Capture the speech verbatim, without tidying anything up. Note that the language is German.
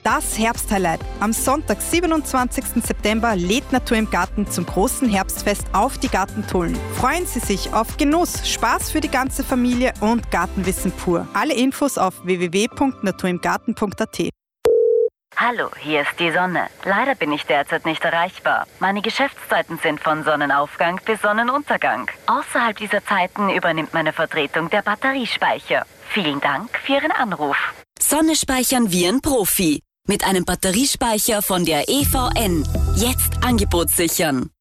Das Herbsthighlight. Am Sonntag, siebenundzwanzigsten September, lädt Natur im Garten zum großen Herbstfest auf die Gartentollen. Freuen Sie sich auf Genuss, Spaß für die ganze Familie und Gartenwissen pur. Alle Infos auf w w w punkt naturimgarten punkt a t. Hallo, hier ist die Sonne. Leider bin ich derzeit nicht erreichbar. Meine Geschäftszeiten sind von Sonnenaufgang bis Sonnenuntergang. Außerhalb dieser Zeiten übernimmt meine Vertretung der Batteriespeicher. Vielen Dank für Ihren Anruf. Sonne speichern wie ein Profi. Mit einem Batteriespeicher von der E V N. Jetzt Angebot sichern.